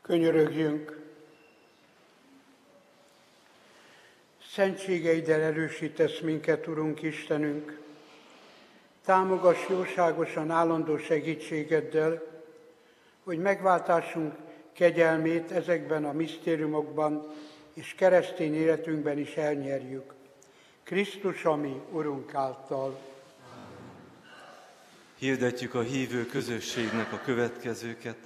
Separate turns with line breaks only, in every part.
Könyörögjünk! Szentségeiddel erősítesz minket, Urunk Istenünk! Támogass jóságosan állandó segítségeddel, hogy megváltásunk kegyelmét ezekben a misztériumokban és keresztény életünkben is elnyerjük. Krisztus, ami Urunk által.
Hirdetjük a hívő közösségnek a következőket.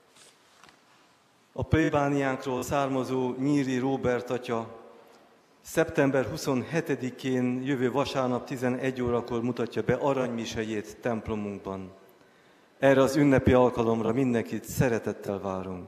A plébániánkról származó Nyíri Róbert atya szeptember 27-én jövő vasárnap 11 órakor mutatja be aranymisejét templomunkban. Erre az ünnepi alkalomra mindenkit szeretettel várunk.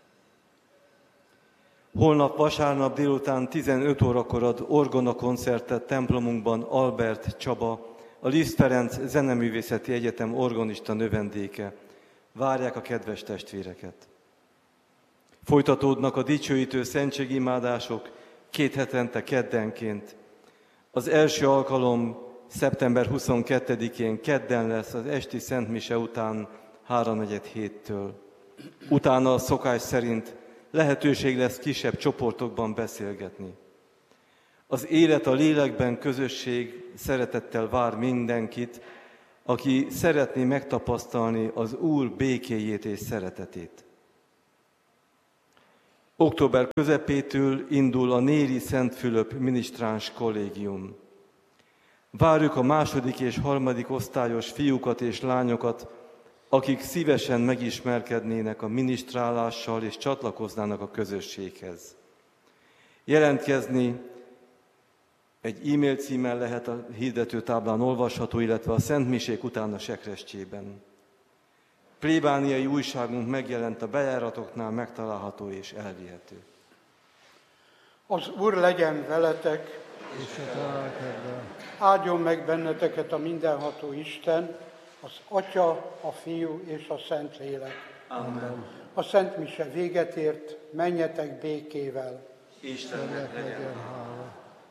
Holnap vasárnap délután 15 órakor ad orgonakoncertet templomunkban Albert Csaba, a Liszt Ferenc Zeneművészeti Egyetem organista növendéke. Várják a kedves testvéreket. Folytatódnak a dicsőítő szentségimádások 2 hetente keddenként. Az első alkalom szeptember 22-én kedden lesz az esti szentmise után 3:47-től. Utána a szokás szerint lehetőség lesz kisebb csoportokban beszélgetni. Az Élet a Lélekben közösség szeretettel vár mindenkit, aki szeretné megtapasztalni az Úr békéjét és szeretetét. Október közepétől indul a Néri Szent Fülöp minisztráns kollégium. Várjuk a 2. és 3. osztályos fiúkat és lányokat, akik szívesen megismerkednének a minisztrálással és csatlakoznának a közösséghez. Jelentkezni egy e-mail címen lehet, a hirdetőtáblán olvasható, illetve a szentmisék után a sekrestyében. Plébániai újságunk megjelent, a bejáratoknál megtalálható és elvihető.
Az Úr legyen veletek,
és
áldjon meg benneteket a mindenható Isten, az Atya, a Fiú és a Szentlélek.
Amen.
A Szent Mise véget ért, menjetek békével.
Istennek legyen hála.